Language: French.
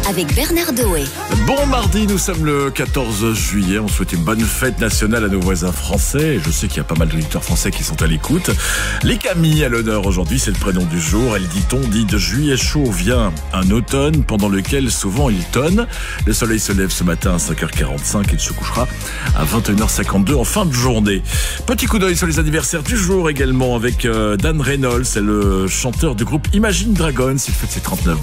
avec Bernard Doé. Bon mardi, nous sommes le 14 juillet. On souhaite une bonne fête nationale à nos voisins français. Et je sais qu'il y a pas mal d'auditeurs français qui sont à l'écoute. Les Camille à l'honneur aujourd'hui, c'est le prénom du jour. Elle dit de juillet chaud vient un automne pendant lequel souvent il tonne. Le soleil se lève ce matin à 5h45 et il se couchera à 21h52 en fin de journée. Petit coup d'œil sur les anniversaires du jour également avec Dan Reynolds, c'est le chanteur du groupe Imagine Dragons. Il fête ses 39 ans.